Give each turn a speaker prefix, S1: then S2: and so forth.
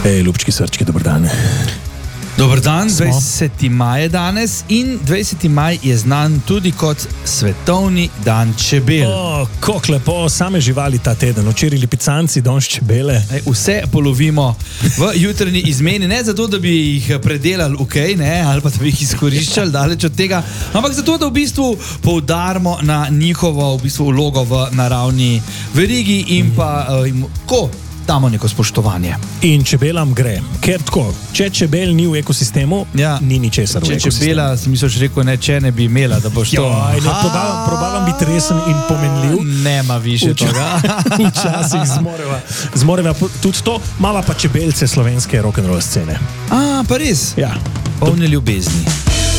S1: Ljubčki srčki, dober dan.
S2: Dober dan, 20. maj je danes in 20. maj je znan tudi kot svetovni dan čebel.
S1: Kako lepo, same živali ta teden, včeraj lipicanci, danes čebele.
S2: Vse polovimo v jutranji izmeni, ne zato, da bi jih predelali ali pa da bi jih izkoriščali daleč od tega, ampak zato, da v bistvu poudarimo na njihovo vlogo v naravni verigi in pa ko damo neko spoštovanje.
S1: In čebelam gre, ker tako, če čebel ni v ekosistemu, ni ničesar v ekosistemu.
S2: Če čebela, sem misliš rekel, ne, če ne bi imela, da boš to...
S1: Probavam biti resen in pomenljiv.
S2: Nema više toga.
S1: Včasih zmoreva tudi to, mala pa čebelce slovenske rock'n'roll scene.
S2: Pa res?
S1: Ja.
S2: Polne ljubezni.